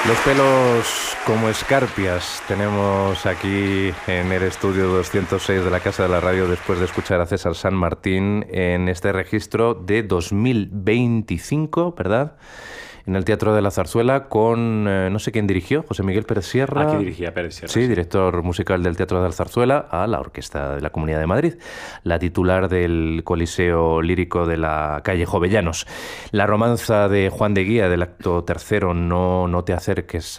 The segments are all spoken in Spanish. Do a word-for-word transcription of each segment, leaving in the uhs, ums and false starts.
Los pelos como escarpias tenemos aquí en el estudio doscientos seis de la Casa de la Radio después de escuchar a César San Martín en este registro de dos mil veinticinco, ¿verdad? En el Teatro de la Zarzuela con, eh, no sé quién dirigió, José Miguel Pérez Sierra. Aquí dirigía Pérez Sierra. Sí, sí, director musical del Teatro de la Zarzuela, a la Orquesta de la Comunidad de Madrid, la titular del Coliseo Lírico de la calle Jovellanos. La romanza de Juan de Guía del acto tercero, No, no te acerques.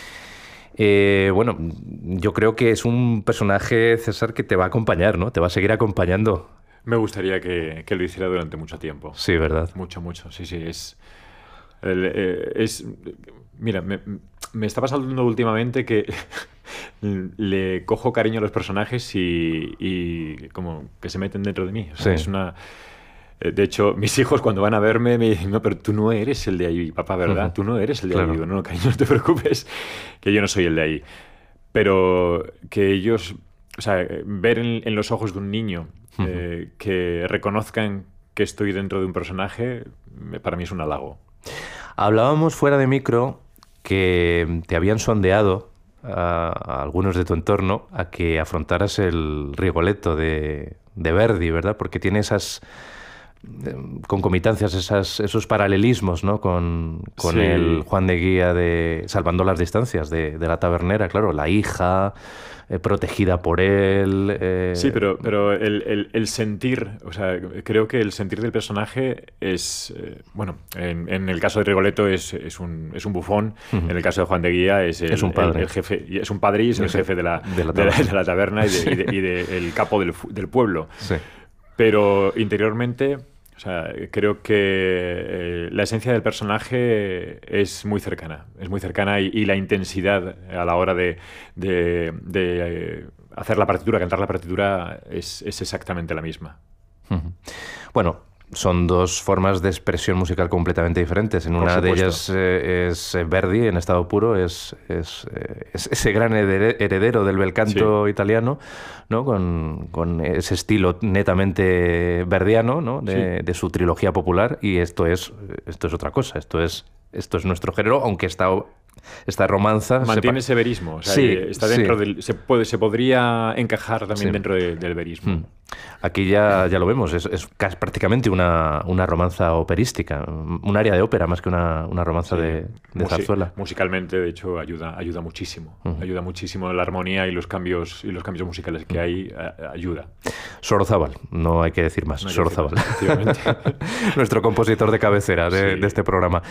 Eh, bueno, yo creo que es un personaje, César, que te va a acompañar, ¿no? Te va a seguir acompañando. Me gustaría que, que lo hiciera durante mucho tiempo. Sí, ¿verdad? Mucho, mucho. Sí, sí, es... El, eh, es mira, me, me está pasando últimamente que le cojo cariño a los personajes y, y como que se meten dentro de mí. O sea, sí. Es una... De hecho, mis hijos cuando van a verme me dicen, no, pero tú no eres el de ahí, papá, ¿verdad? Uh-huh. Tú no eres el de claro. ahí. Digo, no, cariño, no te preocupes, que yo no soy el de ahí. Pero que ellos, o sea, ver en, en los ojos de un niño uh-huh. eh, que reconozcan que estoy dentro de un personaje, para mí es un halago. Hablábamos fuera de micro que te habían sondeado a, a algunos de tu entorno a que afrontaras el Rigoletto de, de Verdi, ¿verdad? Porque tiene esas concomitancias, esas, esos paralelismos, ¿no? Con, con sí. el Juan de Guía de Salvando las distancias de, de la tabernera, claro, la hija eh, protegida por él. Eh... Sí, pero, pero el, el, el sentir, o sea, creo que el sentir del personaje es, eh, bueno, en, en el caso de Rigoletto es, es, un, es un bufón, uh-huh. en el caso de Juan de Guía es el, es un padre, el, el jefe, es un padre y es el jefe de la, de la taberna, de la, de la taberna y, de, y, de, y de, el capo del, del pueblo. Sí. Pero interiormente, o sea, creo que eh, la esencia del personaje es muy cercana, es muy cercana y, y la intensidad a la hora de, de, de eh, hacer la partitura, cantar la partitura, es, es exactamente la misma. Uh-huh. Bueno, son dos formas de expresión musical completamente diferentes. En una de ellas eh, es Verdi, en estado puro, es, es, es ese gran heredero del bel canto sí. italiano, ¿no? Con, con ese estilo netamente verdiano, ¿no? de, sí. de su trilogía popular, y esto es, esto es otra cosa, esto es, esto es nuestro género, aunque está... Esta romanza... Mantiene ese verismo, o sea, sí, está dentro sí. del... Se, puede, se podría encajar también sí. dentro de, del verismo. Mm. Aquí ya, ya lo vemos, es, es prácticamente una, una romanza operística, un área de ópera más que una, una romanza sí. de, de Musi zarzuela. Musicalmente, de hecho, ayuda, ayuda muchísimo. Uh-huh. Ayuda muchísimo la armonía y los cambios, y los cambios musicales que uh-huh. hay, a, ayuda. Sorozábal, no hay que decir más, no Sorozábal. Nuestro compositor de cabecera de, sí. de este programa.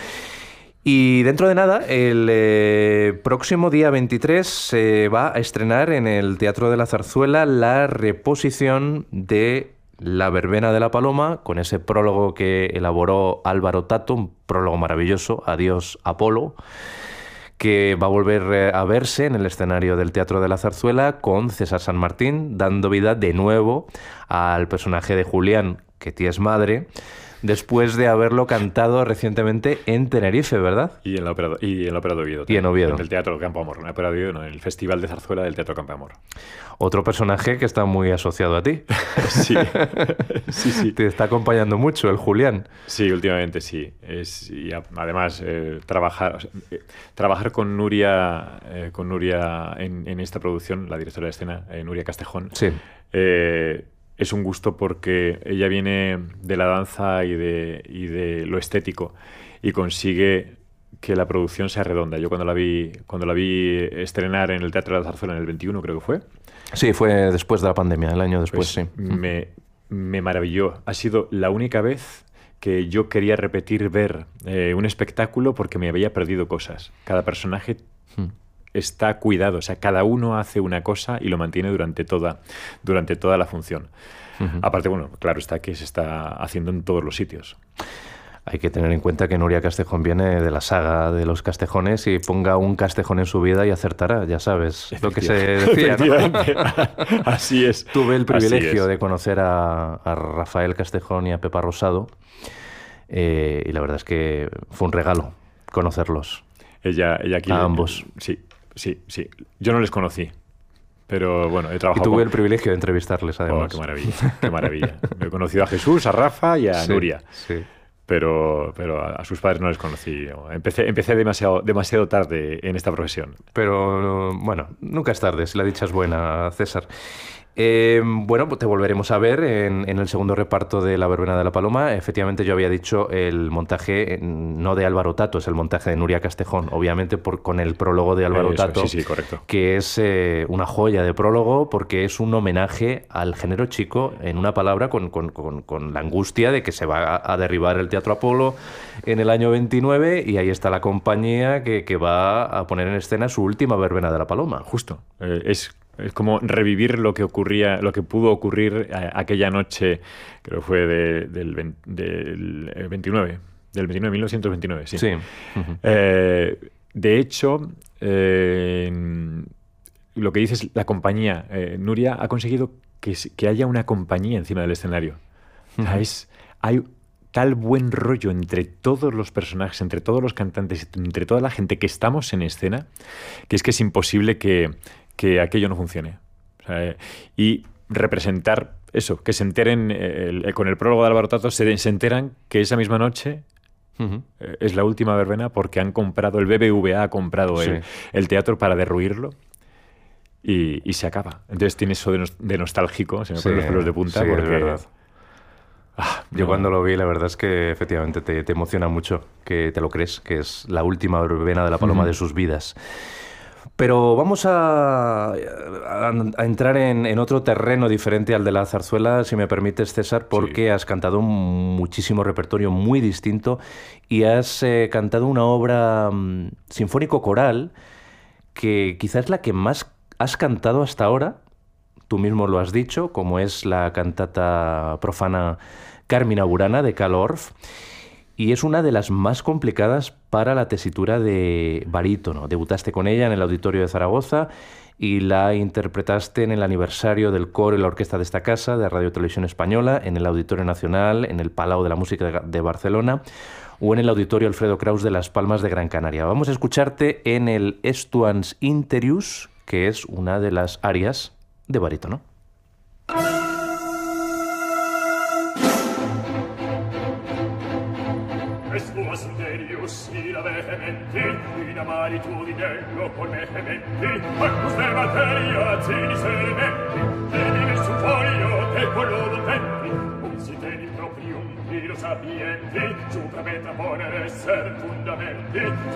Y dentro de nada, el eh, próximo día veintitrés se va a estrenar en el Teatro de la Zarzuela la reposición de La verbena de la paloma, con ese prólogo que elaboró Álvaro Tato, un prólogo maravilloso, Adiós Apolo, que va a volver a verse en el escenario del Teatro de la Zarzuela con César San Martín, dando vida de nuevo al personaje de Julián, que tía es madre, después de haberlo cantado recientemente en Tenerife, ¿verdad? Y en la Ópera, y en la Ópera de Oviedo. Y en Oviedo. En el Teatro Campo Amor. En la Ópera de Oviedo, no, en el Festival de Zarzuela del Teatro Campo Amor. Otro personaje que está muy asociado a ti. Sí. sí, sí. Te está acompañando mucho el Julián. Sí, últimamente sí. Es, y además, eh, trabajar, o sea, eh, trabajar con Nuria, eh, con Nuria en, en esta producción, la directora de escena, eh, Nuria Castejón, sí. eh, es un gusto porque ella viene de la danza y de, y de lo estético y consigue que la producción sea redonda. Yo cuando la vi cuando la vi estrenar en el Teatro de la Zarzuela en el veintiuno, creo que fue. Sí, fue después de la pandemia, el año después, pues sí. Me, me maravilló. Ha sido la única vez que yo quería repetir ver eh, un espectáculo porque me había perdido cosas. Cada personaje... Hmm. está cuidado, o sea, cada uno hace una cosa y lo mantiene durante toda, durante toda la función. Uh-huh. Aparte, bueno, claro está que se está haciendo en todos los sitios. Hay que tener en cuenta que Nuria Castejón viene de la saga de los Castejones y ponga un Castejón en su vida y acertará, ya sabes lo que se decía, ¿no? Así es. Tuve el privilegio de conocer a, a Rafael Castejón y a Pepa Rosado eh, y la verdad es que fue un regalo conocerlos. Ella, ella aquí... A ambos. Sí. Sí, sí. Yo no les conocí, pero bueno, he trabajado... Y tuve con... el privilegio de entrevistarles, además. Oh, qué maravilla, qué maravilla. Me he conocido a Jesús, a Rafa y a sí, Nuria. Sí. pero, pero a, a sus padres no les conocí. Empecé, empecé demasiado, demasiado tarde en esta profesión. Pero bueno, nunca es tarde, si la dicha es buena, César. Eh, bueno, pues te volveremos a ver en, en el segundo reparto de La Verbena de la Paloma. Efectivamente, yo había dicho el montaje no de Álvaro Tato, es el montaje de Nuria Castejón, obviamente por, con el prólogo de Álvaro Eso, Tato, sí, sí, correcto. que es eh, una joya de prólogo porque es un homenaje al género chico, en una palabra, con, con, con, con la angustia de que se va a, a derribar el Teatro Apolo en el año veintinueve y ahí está la compañía que, que va a poner en escena su última Verbena de la Paloma. Justo. Eh, es... Es como revivir lo que ocurría, lo que pudo ocurrir a, aquella noche, creo que fue de, del, del veintinueve, del veintinueve, mil novecientos veintinueve, sí. Sí. Uh-huh. eh, de hecho, eh, lo que dices, la compañía, eh, Nuria ha conseguido que, que haya una compañía encima del escenario. Uh-huh. O sea, es, hay tal buen rollo entre todos los personajes, entre todos los cantantes, entre toda la gente que estamos en escena, que es que es imposible que... que aquello no funcione. O sea, y representar eso, que se enteren, el, el, con el prólogo de Álvaro Tato, se, se enteran que esa misma noche uh-huh. eh, es la última verbena porque han comprado, el B B V A ha comprado sí. el, el teatro para derruirlo y, y se acaba. Entonces tiene eso de, de nostálgico, se me ponen sí, los pelos de punta. Sí, porque... es verdad. Ah, Yo no. cuando lo vi, la verdad es que efectivamente te, te emociona mucho, que te lo crees, que es la última verbena de la Paloma uh-huh. de sus vidas. Pero vamos a, a, a entrar en, en otro terreno diferente al de la zarzuela, si me permites, César, porque sí. has cantado un muchísimo repertorio muy distinto y has eh, cantado una obra um, sinfónico-coral que quizás es la que más has cantado hasta ahora, tú mismo lo has dicho, como es la cantata profana Carmina Burana de Karl Orff. Y es una de las más complicadas para la tesitura de barítono. Debutaste con ella en el Auditorio de Zaragoza y la interpretaste en el aniversario del coro y la orquesta de esta casa, de Radio Televisión Española, en el Auditorio Nacional, en el Palau de la Música de Barcelona o en el Auditorio Alfredo Kraus de Las Palmas de Gran Canaria. Vamos a escucharte en el Estuans Interius, que es una de las arias de barítono. Ira vehementi, in amaritudinello con vehementi, accus de materia zini serementi, vedi su foglio te coloro tempi, un si teni proprium, viro sapienti, supra metra ponere esser fundamenti,